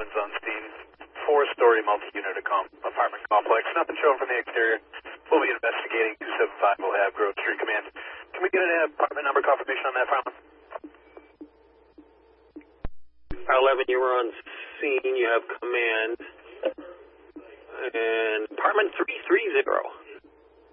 Evans on scene. 4-story multi-unit apartment complex. Nothing showing from the exterior. We'll be investigating. 275 will have Grove Street Command. Can we get an apartment number confirmation on that, Fireman? 11, you were on scene. You have command. And apartment 330.